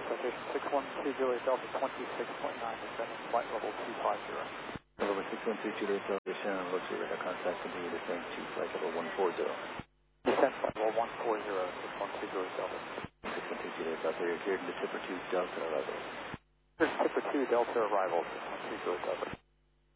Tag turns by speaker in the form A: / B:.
A: citation 6120 Delta 26.9, descending flight level 250.
B: Over 6120 Delta, Shannon, looks to radar contact, continue descent to flight level 140.
A: Descent flight level 140, 6120 Delta.
B: 6120 Delta, you're cleared into Tipper 2 Delta arrival.
A: Tipper 2 Delta arrival, 6120 Delta.